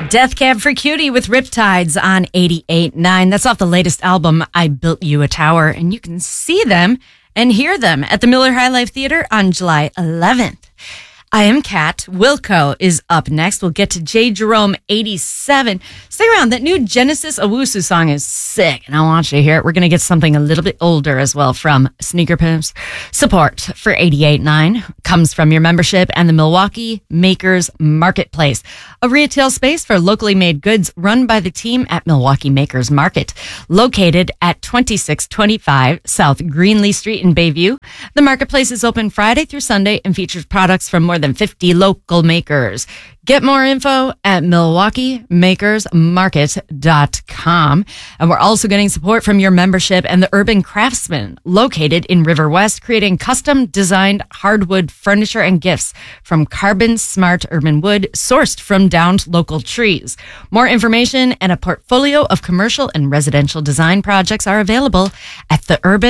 Death Cab for Cutie with Riptides on 88.9. That's off the latest album, I Built You a Tower. And you can see them and hear them at the Miller High Life Theater on July 11th. I am Kat. Wilco is up next. We'll get to J. Jerome 87. Stay around. That new Genesis Owusu song is sick, and I want you to hear it. We're going to get something a little bit older as well from Sneaker Pimps. Support for 88.9 comes from your membership and the Milwaukee Makers Marketplace, a retail space for locally made goods run by the team at Milwaukee Makers Market, located at 2625 South Greenlee Street in Bayview. The marketplace is open Friday through Sunday and features products from more than 50 local makers. Get more info at MilwaukeeMakersMarket.com. And we're also getting support from your membership and the Urban Craftsman, located in River West, creating custom designed hardwood furniture and gifts from carbon smart urban wood sourced from downed local trees. More information and a portfolio of commercial and residential design projects are available at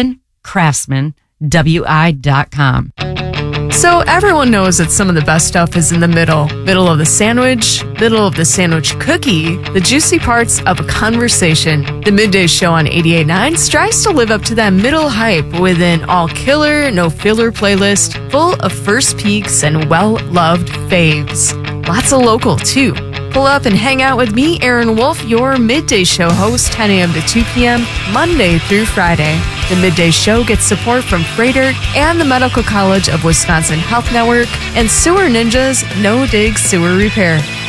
theurbancraftsman.wi.com. So everyone knows that some of the best stuff is in the middle. Middle of the sandwich, middle of the sandwich cookie, the juicy parts of a conversation. The Midday Show on 88.9 strives to live up to that middle hype with an all-killer, no-filler playlist full of first peeks and well-loved faves. Lots of local, too. Pull up and hang out with me, Aaron Wolf, your Midday Show host, 10 a.m. to 2 p.m., Monday through Friday. The Midday Show gets support from Freighter and the Medical College of Wisconsin Health Network and Sewer Ninjas No Dig Sewer Repair.